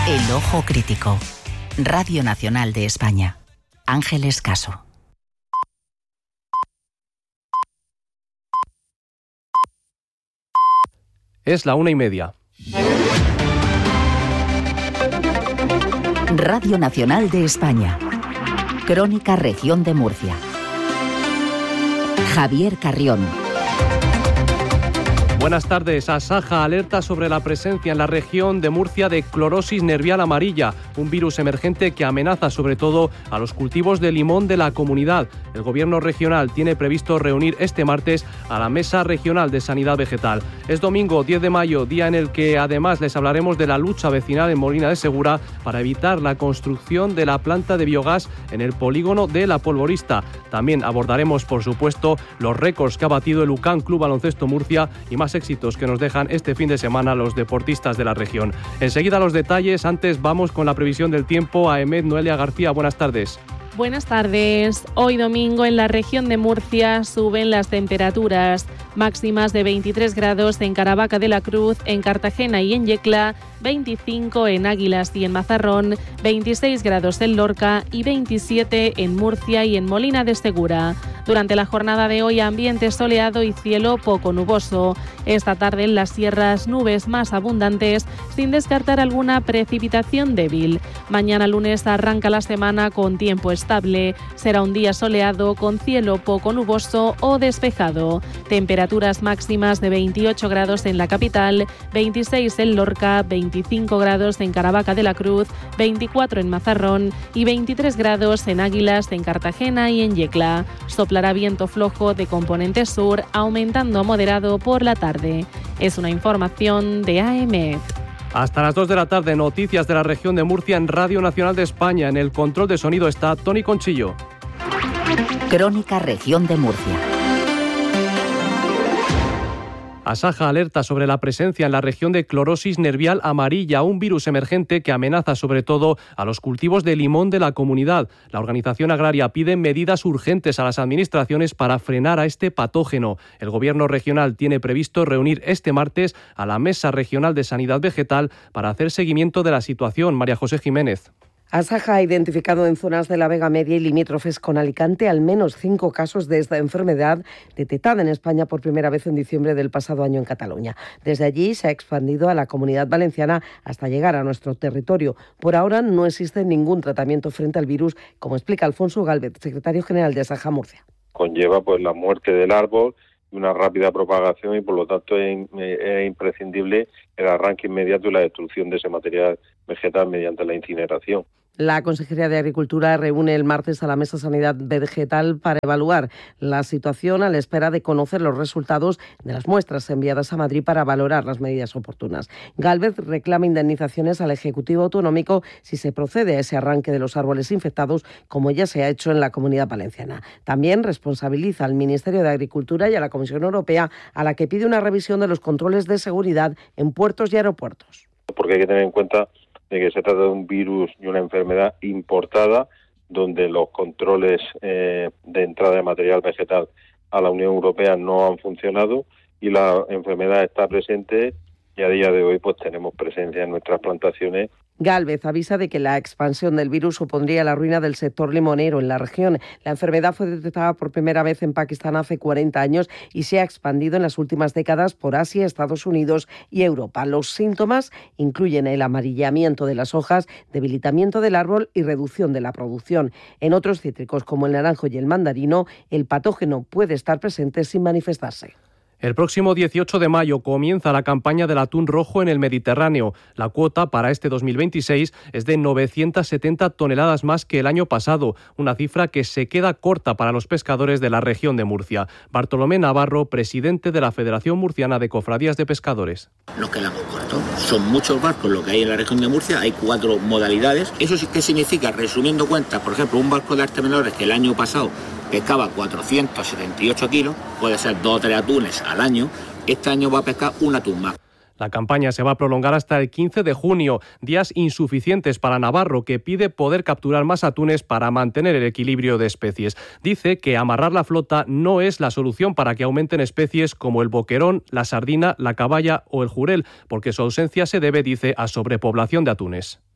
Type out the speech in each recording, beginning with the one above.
El ojo crítico. Radio Nacional de España. Ángeles Caso. Es la 1:30. Radio Nacional de España. Crónica Región de Murcia. Javier Carrión. Buenas tardes. Asaja alerta sobre la presencia en la región de Murcia de clorosis nervial amarilla, un virus emergente que amenaza sobre todo a los cultivos de limón de la comunidad. El Gobierno regional tiene previsto reunir este martes a la Mesa Regional de Sanidad Vegetal. Es domingo 10 de mayo, día en el que además les hablaremos de la lucha vecinal en Molina de Segura para evitar la construcción de la planta de biogás en el polígono de La Polvorista. También abordaremos, por supuesto, los récords que ha batido el UCAM Club Baloncesto Murcia y más éxitos que nos dejan este fin de semana los deportistas de la región. Enseguida los detalles, antes vamos con la previsión del tiempo. Aemet Noelia García, buenas tardes. Buenas tardes. Hoy domingo en la región de Murcia suben las temperaturas máximas de 23 grados en Caravaca de la Cruz, en Cartagena y en Yecla, 25 en Águilas y en Mazarrón, 26 grados en Lorca y 27 en Murcia y en Molina de Segura. Durante la jornada de hoy, ambiente soleado y cielo poco nuboso. Esta tarde en las sierras, nubes más abundantes, sin descartar alguna precipitación débil. Mañana lunes arranca la semana con tiempo estable. Será un día soleado con cielo poco nuboso o despejado. Temperaturas máximas de 28 grados en la capital, 26 en Lorca, 25 grados en Caravaca de la Cruz, 24 en Mazarrón y 23 grados en Águilas, en Cartagena y en Yecla. Soplará viento flojo de componente sur, aumentando a moderado por la tarde. Es una información de AEMET. Hasta las 2 de la tarde, noticias de la región de Murcia en Radio Nacional de España. En el control de sonido está Tony Conchillo. Crónica Región de Murcia. Asaja alerta sobre la presencia en la región de clorosis nervial amarilla, un virus emergente que amenaza sobre todo a los cultivos de limón de la comunidad. La organización agraria pide medidas urgentes a las administraciones para frenar a este patógeno. El Gobierno regional tiene previsto reunir este martes a la Mesa Regional de Sanidad Vegetal para hacer seguimiento de la situación. María José Jiménez. Asaja ha identificado en zonas de la Vega Media y limítrofes con Alicante al menos 5 casos de esta enfermedad detectada en España por primera vez en diciembre del pasado año en Cataluña. Desde allí se ha expandido a la Comunidad Valenciana hasta llegar a nuestro territorio. Por ahora no existe ningún tratamiento frente al virus, como explica Alfonso Gálvez, secretario general de Asaja Murcia. Conlleva la muerte del árbol, una rápida propagación y por lo tanto es imprescindible el arranque inmediato y la destrucción de ese material vegetal mediante la incineración. La Consejería de Agricultura reúne el martes a la Mesa Sanidad Vegetal para evaluar la situación a la espera de conocer los resultados de las muestras enviadas a Madrid para valorar las medidas oportunas. Gálvez reclama indemnizaciones al Ejecutivo Autonómico si se procede a ese arranque de los árboles infectados, como ya se ha hecho en la Comunidad Valenciana. También responsabiliza al Ministerio de Agricultura y a la Comisión Europea, a la que pide una revisión de los controles de seguridad en puertos y aeropuertos. Porque hay que tener en cuenta de que se trata de un virus y una enfermedad importada, donde los controles de entrada de material vegetal a la Unión Europea no han funcionado y la enfermedad está presente y a día de hoy tenemos presencia en nuestras plantaciones. Gálvez avisa de que la expansión del virus supondría la ruina del sector limonero en la región. La enfermedad fue detectada por primera vez en Pakistán hace 40 años y se ha expandido en las últimas décadas por Asia, Estados Unidos y Europa. Los síntomas incluyen el amarillamiento de las hojas, debilitamiento del árbol y reducción de la producción. En otros cítricos como el naranjo y el mandarino, el patógeno puede estar presente sin manifestarse. El próximo 18 de mayo comienza la campaña del atún rojo en el Mediterráneo. La cuota para este 2026 es de 970 toneladas más que el año pasado, una cifra que se queda corta para los pescadores de la región de Murcia. Bartolomé Navarro, presidente de la Federación Murciana de Cofradías de Pescadores. Nos quedamos cortos. Son muchos barcos lo que hay en la región de Murcia, hay 4 modalidades. ¿Eso sí que significa, resumiendo cuentas, por ejemplo, un barco de arte menores que el año pasado pescaba 478 kilos, puede ser 2 o 3 atunes al año, este año va a pescar un atún más. La campaña se va a prolongar hasta el 15 de junio, días insuficientes para Navarro, que pide poder capturar más atunes para mantener el equilibrio de especies. Dice que amarrar la flota no es la solución para que aumenten especies como el boquerón, la sardina, la caballa o el jurel, porque su ausencia se debe, dice, a sobrepoblación de atunes.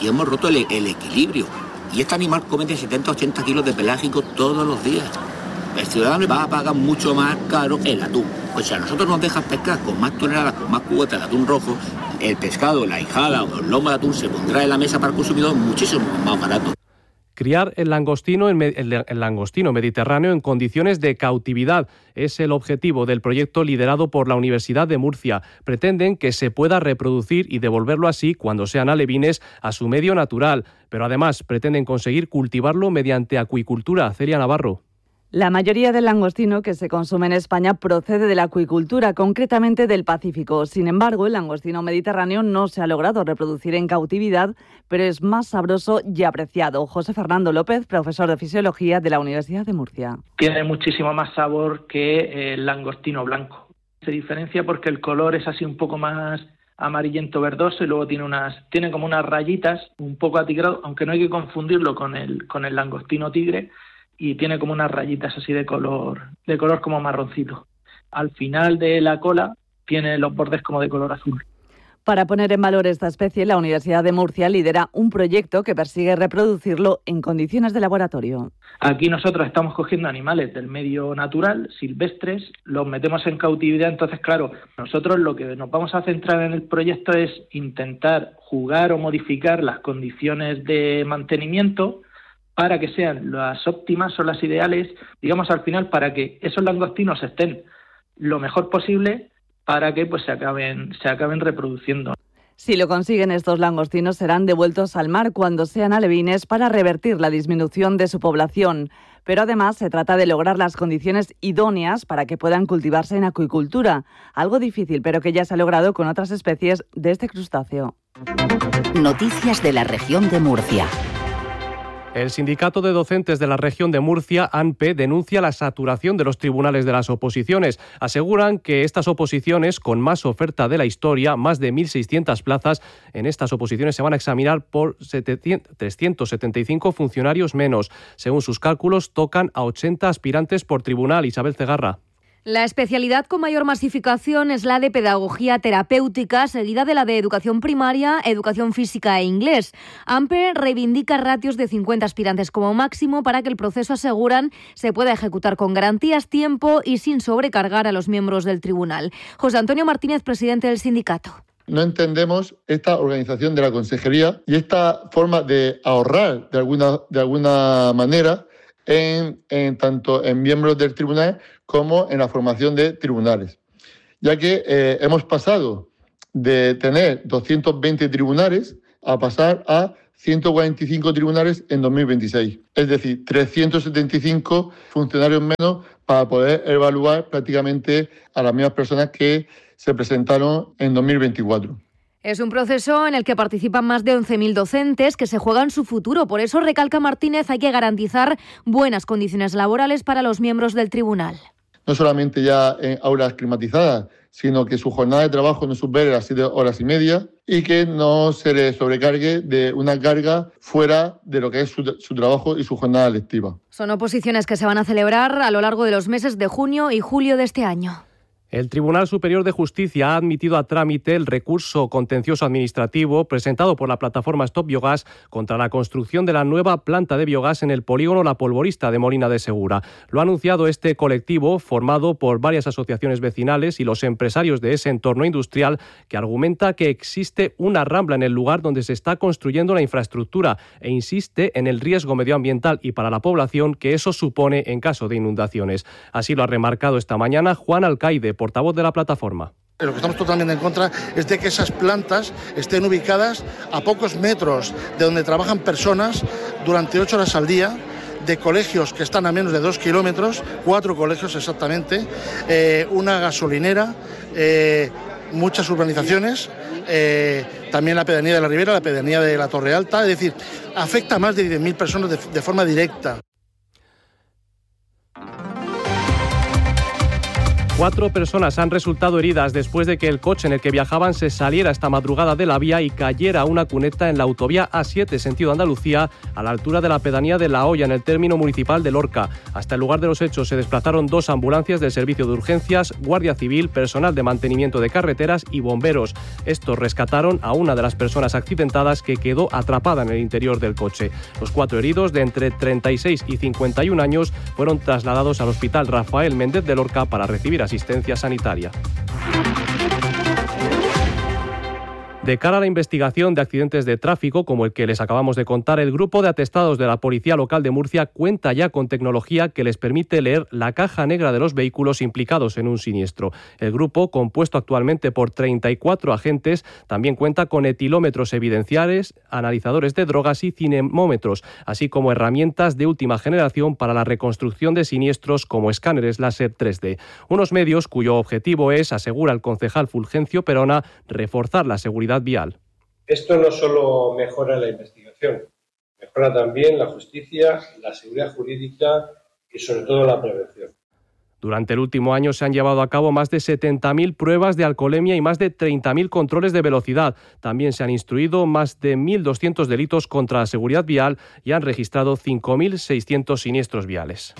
y hemos roto el equilibrio. Y este animal come de 70-80 kilos de pelágico todos los días. El ciudadano va a pagar mucho más caro el atún. Pues si a nosotros nos dejan pescar con más toneladas, con más cubetas de atún rojo, el pescado, la hijada o el lomo de atún se pondrá en la mesa para el consumidor muchísimo más barato. Criar el langostino mediterráneo en condiciones de cautividad es el objetivo del proyecto liderado por la Universidad de Murcia. Pretenden que se pueda reproducir y devolverlo así, cuando sean alevines, a su medio natural. Pero además pretenden conseguir cultivarlo mediante acuicultura. Celia Navarro. La mayoría del langostino que se consume en España procede de la acuicultura, concretamente del Pacífico. Sin embargo, el langostino mediterráneo no se ha logrado reproducir en cautividad, pero es más sabroso y apreciado. José Fernando López, profesor de Fisiología de la Universidad de Murcia. Tiene muchísimo más sabor que el langostino blanco. Se diferencia porque el color es así un poco más amarillento verdoso y luego tiene como unas rayitas un poco atigrado, aunque no hay que confundirlo con el langostino tigre, y tiene como unas rayitas así de color como marroncito. Al final de la cola tiene los bordes como de color azul. Para poner en valor esta especie, la Universidad de Murcia lidera un proyecto que persigue reproducirlo en condiciones de laboratorio. Aquí nosotros estamos cogiendo animales del medio natural, silvestres, los metemos en cautividad. Entonces, claro, nosotros lo que nos vamos a centrar en el proyecto es intentar jugar o modificar las condiciones de mantenimiento para que sean las óptimas o las ideales, digamos al final, para que esos langostinos estén lo mejor posible para que pues se acaben reproduciendo. Si lo consiguen, estos langostinos serán devueltos al mar cuando sean alevines para revertir la disminución de su población. Pero además se trata de lograr las condiciones idóneas para que puedan cultivarse en acuicultura, algo difícil pero que ya se ha logrado con otras especies de este crustáceo. Noticias de la región de Murcia. El Sindicato de Docentes de la región de Murcia, ANPE, denuncia la saturación de los tribunales de las oposiciones. Aseguran que estas oposiciones, con más oferta de la historia, más de 1.600 plazas, en estas oposiciones se van a examinar por 375 funcionarios menos. Según sus cálculos, tocan a 80 aspirantes por tribunal. Isabel Cegarra. La especialidad con mayor masificación es la de pedagogía terapéutica, seguida de la de educación primaria, educación física e inglés. ANPE reivindica ratios de 50 aspirantes como máximo para que el proceso, aseguran, se pueda ejecutar con garantías, tiempo y sin sobrecargar a los miembros del tribunal. José Antonio Martínez, presidente del sindicato. No entendemos esta organización de la consejería y esta forma de ahorrar de alguna manera tanto en miembros del tribunal como en la formación de tribunales, ya que hemos pasado de tener 220 tribunales a pasar a 145 tribunales en 2026, es decir, 375 funcionarios menos para poder evaluar prácticamente a las mismas personas que se presentaron en 2024. Es un proceso en el que participan más de 11.000 docentes que se juegan su futuro. Por eso, recalca Martínez, hay que garantizar buenas condiciones laborales para los miembros del tribunal. No solamente ya en aulas climatizadas, sino que su jornada de trabajo no supere las 7 horas y media y que no se le sobrecargue de una carga fuera de lo que es su trabajo y su jornada lectiva. Son oposiciones que se van a celebrar a lo largo de los meses de junio y julio de este año. El Tribunal Superior de Justicia ha admitido a trámite el recurso contencioso administrativo presentado por la plataforma Stop Biogás contra la construcción de la nueva planta de biogás en el polígono La Polvorista de Molina de Segura. Lo ha anunciado este colectivo, formado por varias asociaciones vecinales y los empresarios de ese entorno industrial, que argumenta que existe una rambla en el lugar donde se está construyendo la infraestructura e insiste en el riesgo medioambiental y para la población que eso supone en caso de inundaciones. Así lo ha remarcado esta mañana Juan Alcaide, portavoz de la plataforma. Lo que estamos totalmente en contra es de que esas plantas estén ubicadas a pocos metros de donde trabajan personas durante 8 horas al día, de colegios que están a menos de 2 kilómetros, 4 colegios exactamente, una gasolinera, muchas urbanizaciones, también la pedanía de la Ribera, la pedanía de la Torre Alta, es decir, afecta a más de 10.000 personas de forma directa. 4 personas han resultado heridas después de que el coche en el que viajaban se saliera esta madrugada de la vía y cayera a una cuneta en la autovía A7 sentido Andalucía, a la altura de la pedanía de La Hoya, en el término municipal de Lorca. Hasta el lugar de los hechos se desplazaron 2 ambulancias del servicio de urgencias, Guardia Civil, personal de mantenimiento de carreteras y bomberos. Estos rescataron a una de las personas accidentadas que quedó atrapada en el interior del coche. Los 4 heridos, de entre 36 y 51 años, fueron trasladados al Hospital Rafael Méndez de Lorca para recibir asistencia sanitaria. De cara a la investigación de accidentes de tráfico, como el que les acabamos de contar, el grupo de atestados de la Policía Local de Murcia cuenta ya con tecnología que les permite leer la caja negra de los vehículos implicados en un siniestro. El grupo, compuesto actualmente por 34 agentes, también cuenta con etilómetros evidenciales, analizadores de drogas y cinemómetros, así como herramientas de última generación para la reconstrucción de siniestros como escáneres láser 3D. Unos medios cuyo objetivo es, asegura el concejal Fulgencio Perona, reforzar la seguridad vial. Esto no solo mejora la investigación, mejora también la justicia, la seguridad jurídica y sobre todo la prevención. Durante el último año se han llevado a cabo más de 70.000 pruebas de alcoholemia y más de 30.000 controles de velocidad. También se han instruido más de 1.200 delitos contra la seguridad vial y han registrado 5.600 siniestros viales.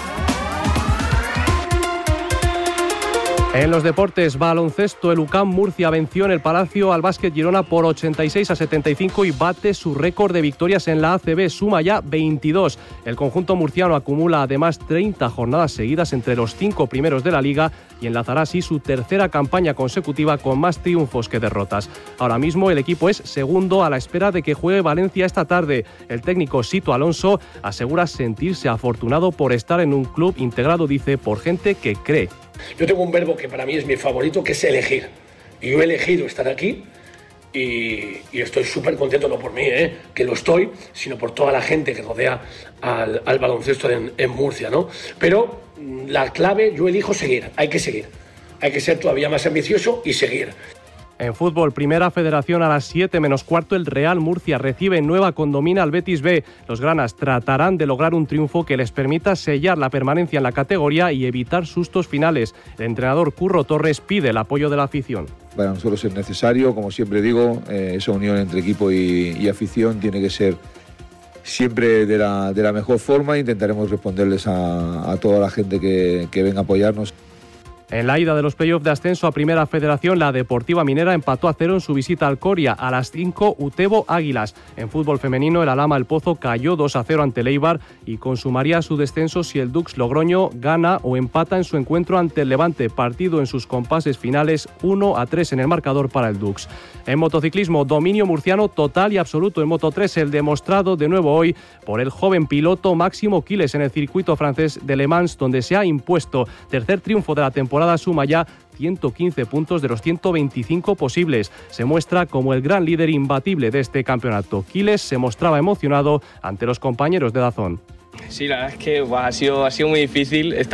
En los deportes, baloncesto, el UCAM Murcia venció en el Palacio al Básquet Girona por 86-75 y bate su récord de victorias en la ACB, suma ya 22. El conjunto murciano acumula además 30 jornadas seguidas entre los 5 primeros de la Liga y enlazará así su tercera campaña consecutiva con más triunfos que derrotas. Ahora mismo el equipo es segundo a la espera de que juegue Valencia esta tarde. El técnico Sito Alonso asegura sentirse afortunado por estar en un club integrado, dice, por gente que cree. Yo tengo un verbo que para mí es mi favorito, que es elegir. Y yo he elegido estar aquí y estoy súper contento, no por mí, que lo estoy, sino por toda la gente que rodea al baloncesto en Murcia, ¿no? Pero la clave, yo elijo seguir, hay que seguir. Hay que ser todavía más ambicioso y seguir. En fútbol, Primera Federación, a las 7 menos cuarto, el Real Murcia recibe en Nueva Condomina al Betis B. Los granas tratarán de lograr un triunfo que les permita sellar la permanencia en la categoría y evitar sustos finales. El entrenador Curro Torres pide el apoyo de la afición. Para nosotros es necesario, como siempre digo, esa unión entre equipo y afición tiene que ser siempre de la mejor forma. Intentaremos responderles a toda la gente que venga a apoyarnos. En la ida de los playoffs de ascenso a Primera Federación, la Deportiva Minera empató a 0 en su visita al Coria. A las 5, Utebo Águilas. En fútbol femenino, el Alhama El Pozo cayó 2-0 ante el Eibar y consumaría su descenso si el Dux Logroño gana o empata en su encuentro ante el Levante, partido en sus compases finales 1-3 en el marcador para el Dux. En motociclismo, dominio murciano total y absoluto en Moto3, el demostrado de nuevo hoy por el joven piloto Máximo Quiles en el circuito francés de Le Mans, donde se ha impuesto. Tercer triunfo de la temporada, suma ya 115 puntos de los 125 posibles. Se muestra como el gran líder imbatible de este campeonato. Quiles se mostraba emocionado ante los compañeros de Dazón. Sí, la verdad es que ha sido muy difícil.